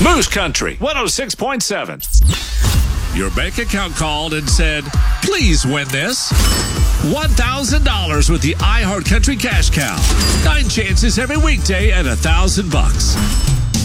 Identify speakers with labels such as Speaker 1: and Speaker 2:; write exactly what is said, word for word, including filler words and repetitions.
Speaker 1: Moose Country one oh six point seven.
Speaker 2: Your bank account called and said, please win this. one thousand dollars with the iHeart Country Cash Cow. Nine chances every weekday at one thousand bucks.